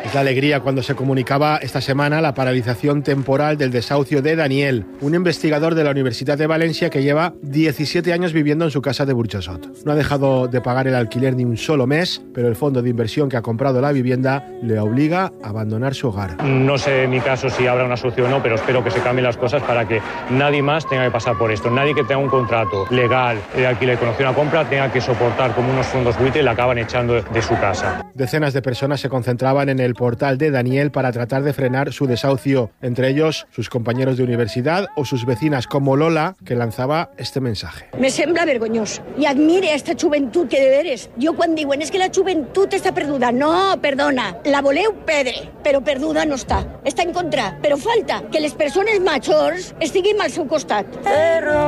Es la alegría cuando se comunicaba esta semana la paralización temporal del desahucio de Daniel, un investigador de la Universidad de Valencia que lleva 17 años viviendo en su casa de Burjassot. No ha dejado de pagar el alquiler ni un solo mes, pero el fondo de inversión que ha comprado la vivienda le obliga a abandonar su hogar. No sé en mi caso si habrá una solución o no, pero espero que se cambien las cosas para que nadie más tenga que pasar por esto. Nadie que tenga un contrato legal de alquiler con opción a compra tenga que soportar como unos fondos buitre y le acaban echando de su casa. Decenas de personas se concentraban en el portal de Daniel para tratar de frenar su desahucio, entre ellos sus compañeros de universidad o sus vecinas como Lola, que lanzaba este mensaje. Me sembla vergonyós i admire esta joventut que de veres. Jo quan diuen és que la joventut està perduda, no, perdona, la voleu perdre, però perduda no està en contra, però falta que les persones majors estiguin al seu costat.